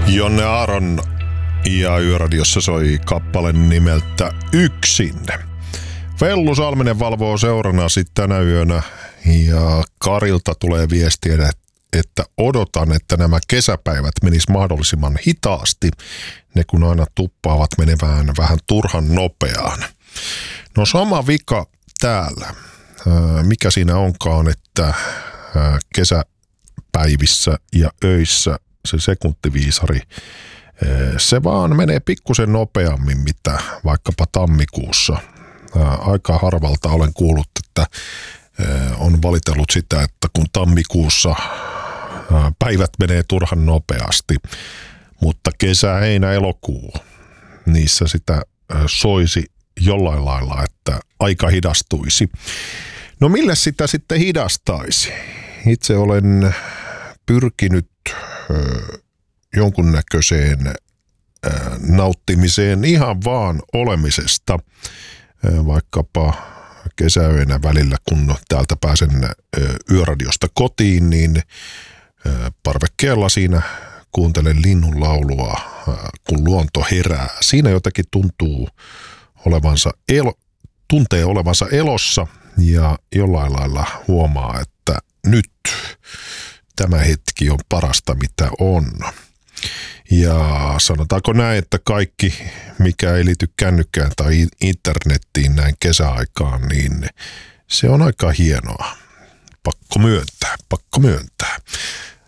Jonne Aaron ja Yöradiossa soi kappale nimeltä Yksin. Vellu Salminen valvoo seurana sitten tänä yönä ja Karilta tulee viestiä, että odotan, että nämä kesäpäivät menis mahdollisimman hitaasti. Ne kun aina tuppaavat menevään vähän turhan nopeaan. No sama vika täällä. Mikä siinä onkaan, että kesäpäivissä ja öissä se sekuntiviisari, se vaan menee pikkusen nopeammin, mitä vaikkapa tammikuussa. Aika harvalta olen kuullut, että on valitellut sitä, että kun tammikuussa päivät menee turhan nopeasti, mutta kesä, heinä, elokuu, niissä sitä soisi jollain lailla, että aika hidastuisi. No millä sitä sitten hidastaisi? Itse olen pyrkinyt jonkunnäköiseen nauttimiseen ihan vaan olemisesta, vaikkapa kesäyönä välillä, kun täältä pääsen Yöradiosta kotiin, niin parvekkeella siinä kuuntelen linnun laulua, kun luonto herää. Siinä jotenkin tuntee olevansa elossa ja jollain lailla huomaa, että nyt tämä hetki on parasta, mitä on. Ja sanotaanko näin, että kaikki, mikä ei liity kännykkään tai internettiin näin kesäaikaan, niin se on aika hienoa. Pakko myöntää.